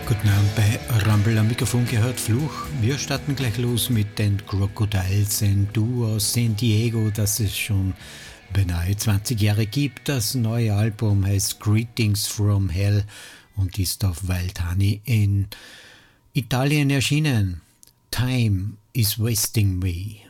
Guten Abend bei Rumble am Mikrofon gehört Fluch. Wir starten gleich los mit den Crocodiles, ein Duo aus San Diego, das es schon beinahe 20 Jahre gibt. Das neue Album heißt Greetings from Hell und ist auf Wild Honey in Italien erschienen. Time is wasting me.